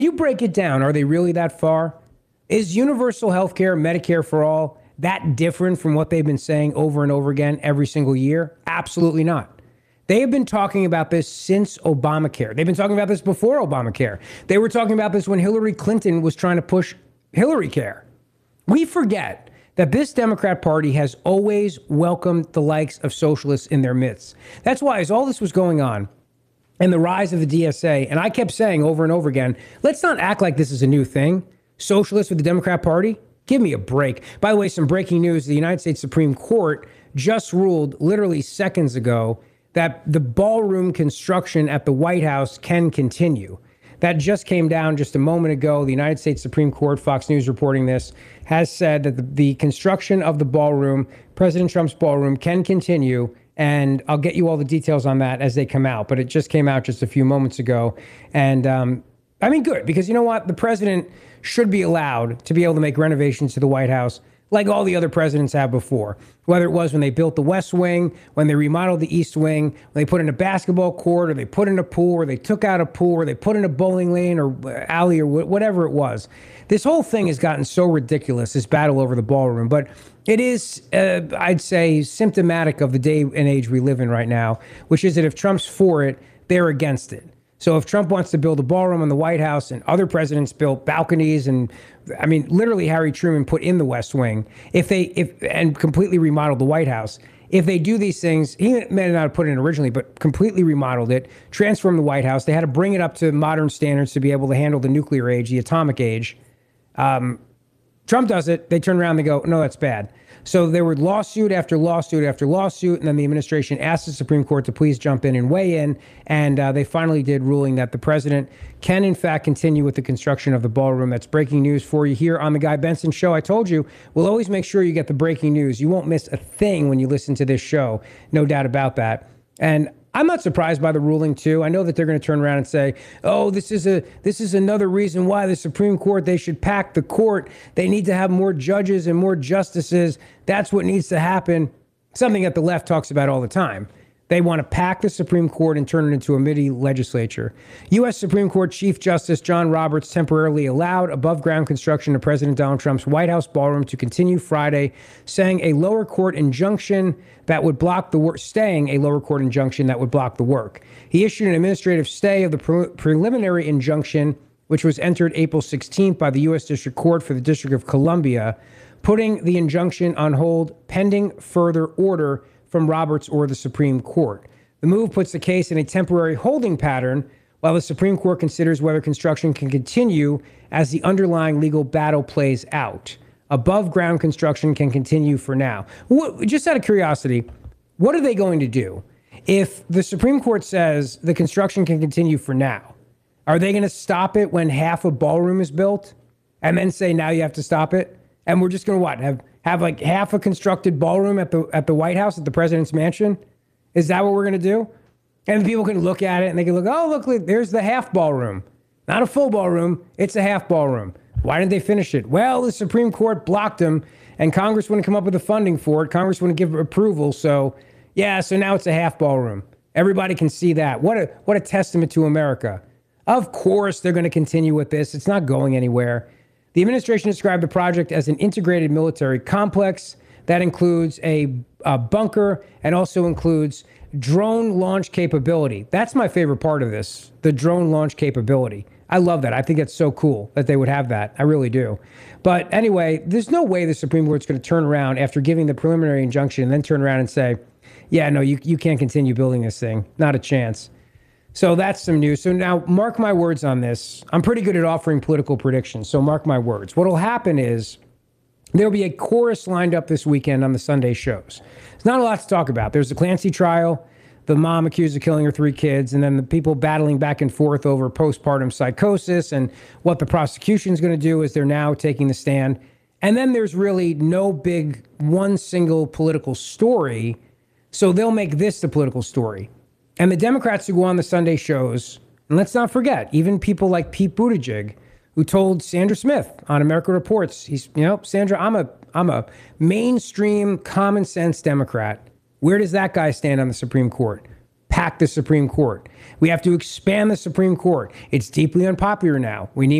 You break it down. Are they really that far? Is universal health care, Medicare for all, that different from what they've been saying over and over again every single year? Absolutely not. They have been talking about this since Obamacare. They've been talking about this before Obamacare. They were talking about this when Hillary Clinton was trying to push Hillary Care. We forget that this Democrat Party has always welcomed the likes of socialists in their midst. That's why, as all this was going on, and the rise of the DSA, and I kept saying over and over again, let's not act like this is a new thing. Socialists with the Democrat Party? Give me a break. By the way, some breaking news. The United States Supreme Court just ruled literally seconds ago that the ballroom construction at the White House can continue. That just came down just a moment ago. The United States Supreme Court, Fox News reporting this, has said that the construction of the ballroom, President Trump's ballroom, can continue. And I'll get you all the details on that as they come out. But it just came out just a few moments ago. And I mean, good, because you know what? The president should be allowed to be able to make renovations to the White House like all the other presidents have before, whether it was when they built the West Wing, when they remodeled the East Wing, when they put in a basketball court, or they put in a pool, or they took out a pool, or they put in a bowling lane or alley, or whatever it was. This whole thing has gotten so ridiculous, this battle over the ballroom. But it is, I'd say, symptomatic of the day and age we live in right now, which is that if Trump's for it, they're against it. So if Trump wants to build a ballroom in the White House and other presidents built balconies and, I mean, literally Harry Truman put in the West Wing, and completely remodeled the White House, if they do these things, he may not have put it in originally, but completely remodeled it, transformed the White House. They had to bring it up to modern standards to be able to handle the nuclear age, the atomic age. Trump does it. They turn around and they go, no, that's bad. So there were lawsuit after lawsuit after lawsuit, and then the administration asked the Supreme Court to please jump in and weigh in, and they finally did, ruling that the president can, in fact, continue with the construction of the ballroom. That's breaking news for you here on The Guy Benson Show. I told you, we'll always make sure you get the breaking news. You won't miss a thing when you listen to this show, no doubt about that. And I'm not surprised by the ruling, too. I know that they're going to turn around and say, oh, this is another reason why the Supreme Court, they should pack the court. They need to have more judges and more justices. That's what needs to happen. Something that the left talks about all the time. They want to pack the Supreme Court and turn it into a mini legislature. U.S. Supreme Court Chief Justice John Roberts temporarily allowed above-ground construction of President Donald Trump's White House ballroom to continue Friday, saying a lower court injunction that would block the work, staying a lower court injunction that would block the work. He issued an administrative stay of the preliminary injunction, which was entered April 16th by the U.S. District Court for the District of Columbia, putting the injunction on hold pending further order from Roberts or the Supreme Court. The move puts the case in a temporary holding pattern while the Supreme Court considers whether construction can continue as the underlying legal battle plays out. Above ground construction can continue for now. Just out of curiosity, what are they going to do? If the Supreme Court says the construction can continue for now, are they going to stop it when half a ballroom is built and then say now you have to stop it? And we're just going to what? Have like half a constructed ballroom at the White House, at the president's mansion? Is that what we're going to do? And people can look at it and they can look, oh, look, there's the half ballroom. Not a full ballroom, it's a half ballroom. Why didn't they finish it? Well, the Supreme Court blocked them and Congress wouldn't come up with the funding for it. Congress wouldn't give approval. So now it's a half ballroom. Everybody can see that. What a testament to America. Of course, they're going to continue with this. It's not going anywhere. The administration described the project as an integrated military complex that includes a bunker and also includes drone launch capability. That's my favorite part of this, the drone launch capability. I love that. I think it's so cool that they would have that. I really do. But anyway, there's no way the Supreme Court's going to turn around after giving the preliminary injunction and then turn around and say, yeah, no, you can't continue building this thing. Not a chance. So that's some news. So now mark my words on this. I'm pretty good at offering political predictions, so mark my words. What will happen is there'll be a chorus lined up this weekend on the Sunday shows. There's not a lot to talk about. There's the Clancy trial, the mom accused of killing her 3 kids, and then the people battling back and forth over postpartum psychosis and what the prosecution's going to do as they're now taking the stand. And then there's really no big one single political story, so they'll make this the political story. And the Democrats who go on the Sunday shows, and let's not forget, even people like Pete Buttigieg, who told Sandra Smith on America Reports, Sandra, I'm a mainstream, common sense Democrat. Where does that guy stand on the Supreme Court? pack the Supreme Court. We have to expand the Supreme Court. It's deeply unpopular now. We need